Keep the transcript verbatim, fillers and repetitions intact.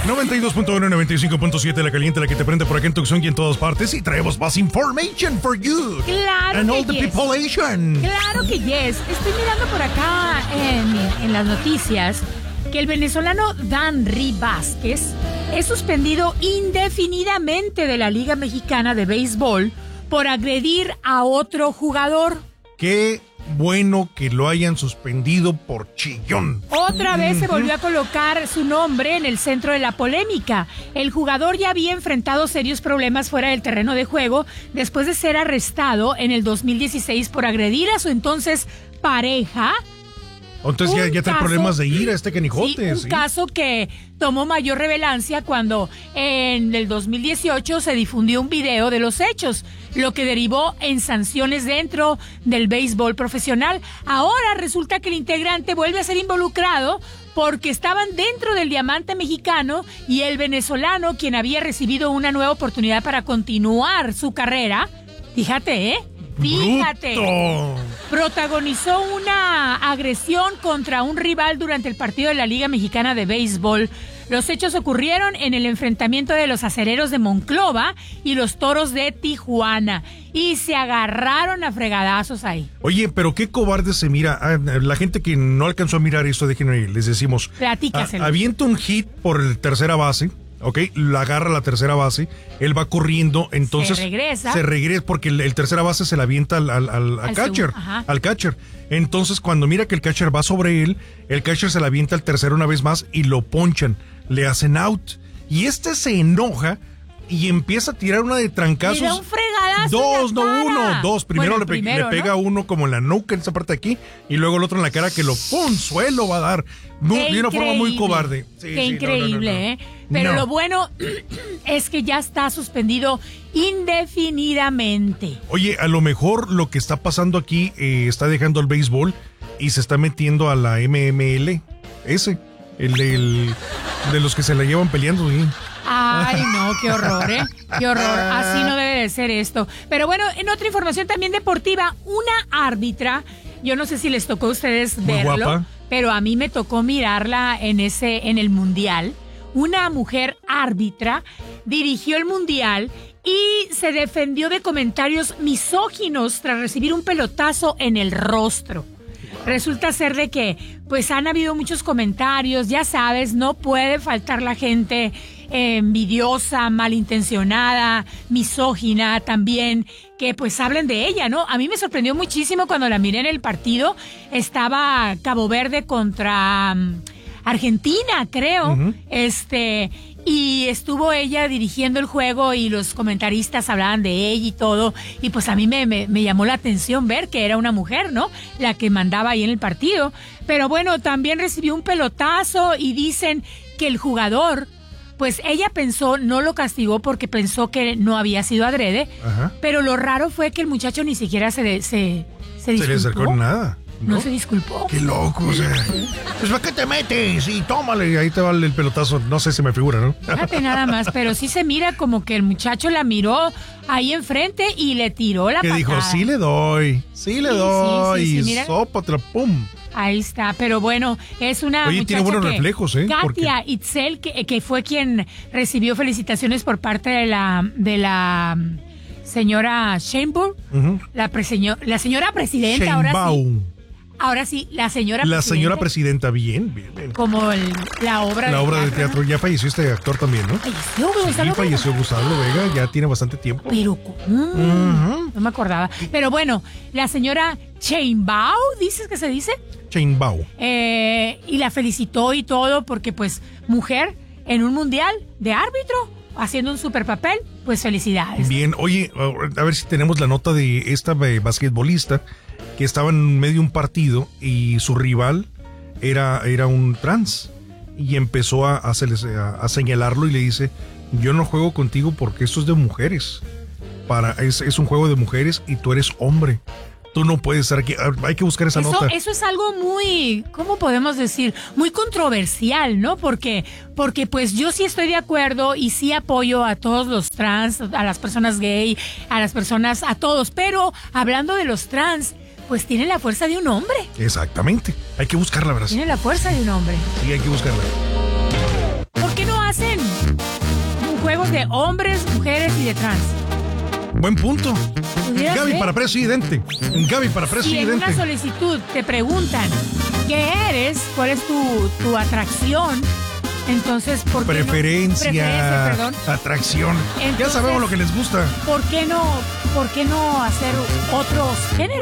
noventa y dos punto uno, noventa y cinco punto siete, la caliente, la que te prende por aquí en Tucson y en todas partes. Y traemos más information for you. Claro And que all the yes. population. Claro que yes. Estoy mirando por acá en, en las noticias que el venezolano Danry Vázquez es suspendido indefinidamente de la Liga Mexicana de Béisbol por agredir a otro jugador. Qué bueno que lo hayan suspendido por chillón. Otra vez se volvió a colocar su nombre en el centro de la polémica. El jugador ya había enfrentado serios problemas fuera del terreno de juego después de ser arrestado en el dos mil dieciséis por agredir a su entonces pareja. Entonces ya, ya trae caso, problemas de ira este canijote. Sí, un ¿sí? caso que tomó mayor relevancia cuando en el dos mil dieciocho se difundió un video de los hechos, lo que derivó en sanciones dentro del béisbol profesional. Ahora resulta que el integrante vuelve a ser involucrado porque estaban dentro del diamante mexicano y el venezolano, quien había recibido una nueva oportunidad para continuar su carrera, fíjate, ¿eh? Fíjate, ¡Bruto! protagonizó una agresión contra un rival durante el partido de la Liga Mexicana de Béisbol. Los hechos ocurrieron en el enfrentamiento de los acereros de Monclova y los toros de Tijuana. Y se agarraron a fregadazos ahí. Oye, pero qué cobarde se mira. Ah, la gente que no alcanzó a mirar esto, déjenme, les decimos. Platícaselo. A, avienta un hit por el tercera base. Ok, la agarra la tercera base, él va corriendo, entonces se regresa, se regresa porque el, el tercera base se la avienta al, al, al, al catcher, segundo, al catcher. Entonces cuando mira que el catcher va sobre él, el catcher se la avienta al tercero una vez más y lo ponchan, le hacen out. Y este se enoja y empieza a tirar una de trancazos. Mira, un fregadazo Dos, en la no cara. uno, dos. Primero, Bueno, le, pe- primero, le pega ¿no? uno como en la nuca, en esa parte de aquí, y luego el otro en la cara que lo pum, suelo va a dar. Muy, de una forma muy cobarde. Sí, Qué sí, increíble, no, no, no, no. ¿eh? Pero No. lo bueno es que ya está suspendido indefinidamente. Oye, a lo mejor lo que está pasando aquí eh, está dejando el béisbol y se está metiendo a la M M L, ese, el del, de los que se la llevan peleando. ¿Sí? Ay, no, qué horror, ¿eh? Qué horror. Así no debe de ser esto. Pero bueno, en otra información también deportiva, una árbitra, yo no sé si les tocó a ustedes Muy verlo, guapa. pero a mí me tocó mirarla en ese, en el Mundial. Una mujer árbitra dirigió el Mundial y se defendió de comentarios misóginos tras recibir un pelotazo en el rostro. Resulta ser de que, pues han habido muchos comentarios, ya sabes, no puede faltar la gente eh, envidiosa, malintencionada, misógina también, que pues hablen de ella, ¿no? A mí me sorprendió muchísimo cuando la miré en el partido, estaba Cabo Verde contra um, Argentina, creo, uh-huh. este... Y estuvo ella dirigiendo el juego y los comentaristas hablaban de ella y todo. Y pues a mí me, me, me llamó la atención ver que era una mujer, ¿no? La que mandaba ahí en el partido. Pero bueno, también recibió un pelotazo y dicen que el jugador, pues ella pensó, no lo castigó porque pensó que no había sido adrede. Ajá. Pero lo raro fue que el muchacho ni siquiera se, de, se, se disculpó. Se le acercó nada. ¿No? No se disculpó. Qué loco, o sea. Pues ¿para qué te metes? Y tómale, y ahí te va el pelotazo. No sé, se me figura, ¿no? Fíjate nada más, pero sí se mira como que el muchacho la miró ahí enfrente y le tiró la que patada. Que dijo, sí le doy, sí le sí, doy, sí, sí, y sí, mira. sópatela, pum. Ahí está, pero bueno, es una Oye, muchacha tiene buenos que, reflejos, ¿eh? Katia Porque... Itzel, que, que fue quien recibió felicitaciones por parte de la de la señora Sheinbaum, uh-huh. la, preseño, la señora presidenta, Sheinbaum. ahora sí. Ahora sí, la señora La presidenta. señora presidenta, bien, bien, bien. Como el, la obra La de obra teatro, de teatro. ¿no? Ya falleció este actor también, ¿no? Falleció, sí, falleció Gustavo Vega, ya tiene bastante tiempo. Pero ¿cómo? Uh-huh. No me acordaba. Pero bueno, la señora Sheinbaum, ¿dices que se dice? Sheinbaum. Eh, y la felicitó y todo porque, pues, mujer en un mundial de árbitro, haciendo un super papel, pues felicidades. Bien, oye, a ver si tenemos la nota de esta basquetbolista que estaba en medio de un partido y su rival era, era un trans y empezó a, a, a, a señalarlo y le dice, yo no juego contigo porque esto es de mujeres, para es, es un juego de mujeres y tú eres hombre. Tú no puedes estar aquí. Hay que buscar esa eso, nota. Eso es algo muy, ¿cómo podemos decir? Muy controversial, ¿no? Porque, porque pues yo sí estoy de acuerdo y sí apoyo a todos los trans, a las personas gay, a las personas, a todos. Pero hablando de los trans, pues tienen la fuerza de un hombre. Exactamente. Hay que buscarla, ¿verdad? Tienen la fuerza de un hombre. Sí, hay que buscarla. ¿Por qué no hacen de hombres, mujeres y de trans. Buen punto. ¿Pudiera Gaby ser? para presidente. Gaby para Si en presidente. una solicitud te preguntan qué eres, cuál es tu, tu atracción, entonces, ¿por qué no? Preferencia, Preferencia, perdón. atracción. Ya Entonces- sabemos lo que les gusta. ¿Por qué no, por qué no hacer otros géneros?